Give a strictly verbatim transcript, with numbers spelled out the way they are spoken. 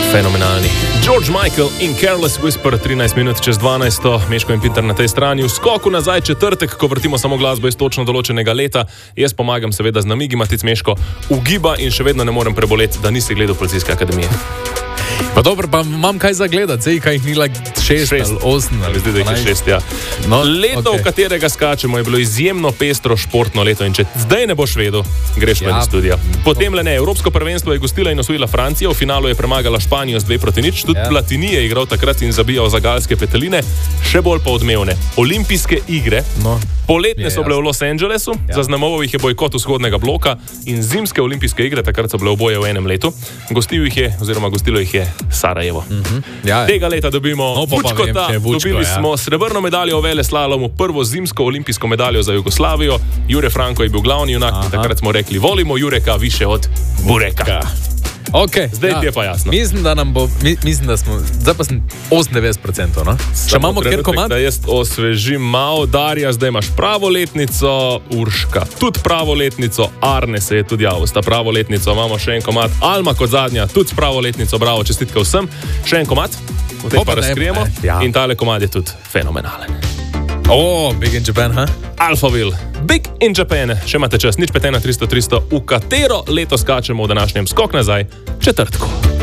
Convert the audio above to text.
Fenomenalni. George Michael in Careless Whisper, trinajst minut čez dvanajsto, Meško in Pinter na tej strani. V skoku nazaj četrtek, ko vrtimo samo glasbo iz točno določenega leta. Jaz pomagam seveda z namigi, Matic Meško ugiba in še vedno ne morem preboleti, da nisi gledal Policijske akademije. Pa dobro, pa imam kaj za gledati, sej kaj jih ni like šest, šest ali osem. Ali zdi, da jih je šest, ja. No, leto, okay. v katerega skačemo, je bilo izjemno pestro športno leto in če zdaj ne boš vedel, greš ja. ven iz studija. Potem le ne, Evropsko prvenstvo je gostila in osvojila Francija, v finalu je premagala Španijo z dve proti nič, tudi ja. Platini je igral takrat in zabijal za galske peteline, še bolj pa odmevne. Olimpijske igre, no. Poletne so bile v Los Angelesu, ja. Zaznamoval jih je bojkot vzhodnega bloka in zimske olimpijske igre, takrat so bile oboje v enem letu. Gostil jih je, oziroma gostilo jih je Sarajevo. Mm-hmm. ja, Tega leta dobimo no, Vučkota, dobili ja. smo srebrno medaljo v veleslalomu, prvo zimsko olimpijsko medaljo za Jugoslavijo. Jure Franko je bil glavni junak in takrat smo rekli, volimo Jureka više od Bureka. Ja. Okay, zdaj ja. ti je pa jasno. Mislim, da nam bo, mi, mislim, da smo, zdaj pa sem osemdeset procentov, no? Če imamo kjer komad? Da jaz osvežim malo, Darja, zdaj imaš pravo letnico, Urška tudi pravo letnico, Arne se je tudi javil, sta pravo letnico, imamo še en komad, Alma kot zadnja, tudi pravo letnico, bravo, čestitke vsem, še en komad, v tem pa razkrijemo ja. in tale komad je tudi fenomenalen. Oh, Big in Japan, ha? Alphaville, Big in Japan. Še imate čas, nič pet ena tristo tristo, v katero leto skačemo v današnjem Skok nazaj četrtku.